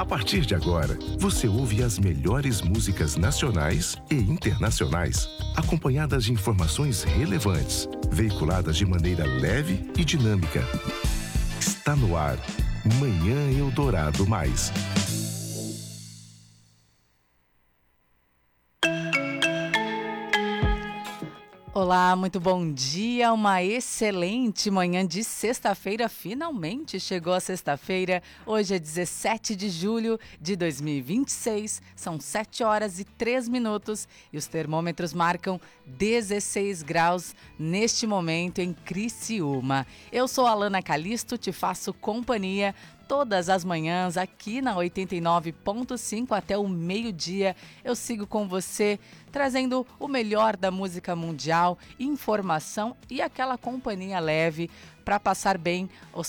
A partir de agora, você ouve as melhores músicas nacionais e internacionais, acompanhadas de informações relevantes, veiculadas de maneira leve e dinâmica. Está no ar, Manhã Eldorado Mais. Olá, muito bom dia, uma excelente manhã de sexta-feira, finalmente chegou a sexta-feira, hoje é 17 de julho de 2026, são 7 horas e 3 minutos e os termômetros marcam 16 graus neste momento em Criciúma. Eu sou a Alana Calisto, te faço companhia todas as manhãs aqui na 89.5 até o meio-dia. Eu sigo com você trazendo o melhor da música mundial, informação e aquela companhia leve para passar bem os